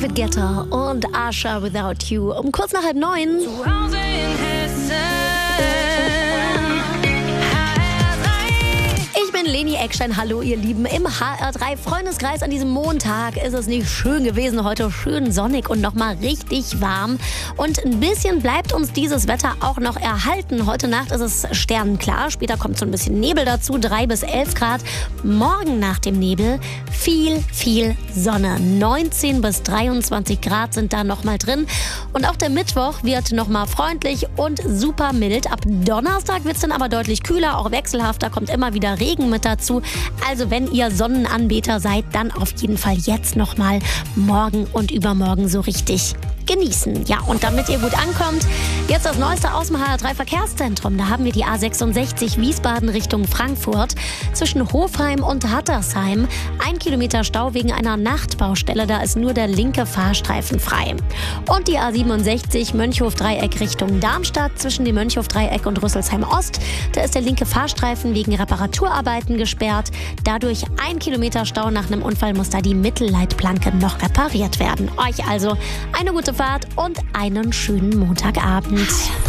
David Guetta und Asha Without You um kurz nach 8:30. Zu Hause in Hessen. Ich bin Leni Eckstein. Hallo ihr Lieben im HR3 Freundeskreis. An diesem Montag ist es nicht schön gewesen. Heute schön sonnig und nochmal richtig warm. Und ein bisschen bleibt uns dieses Wetter auch noch erhalten. Heute Nacht ist es sternenklar. Später kommt so ein bisschen Nebel dazu. 3 bis 11 Grad. Morgen nach dem Nebel viel Sonne. 19 bis 23 Grad sind da nochmal drin. Und auch der Mittwoch wird nochmal freundlich und super mild. Ab Donnerstag wird es dann aber deutlich kühler, auch wechselhafter. Kommt immer wieder Regen mit dazu. Also wenn ihr Sonnenanbeter seid, dann auf jeden Fall jetzt nochmal morgen und übermorgen so richtig genießen. Ja, und damit ihr gut ankommt, jetzt das Neueste aus dem HR3 Verkehrszentrum. Da haben wir die A66 Wiesbaden Richtung Frankfurt zwischen Hofheim und Hattersheim. 1 Kilometer Stau wegen einer Nachtbaustelle. Da ist nur der linke Fahrstreifen frei. Und die A67 Mönchhof-Dreieck Richtung Darmstadt zwischen dem Mönchhof-Dreieck und Rüsselsheim Ost. Da ist der linke Fahrstreifen wegen Reparaturarbeiten gesperrt. Dadurch 1 Kilometer Stau. Nach einem Unfall muss da die Mittelleitplanke noch repariert werden. Euch also eine gute Fahrt und einen schönen Montagabend.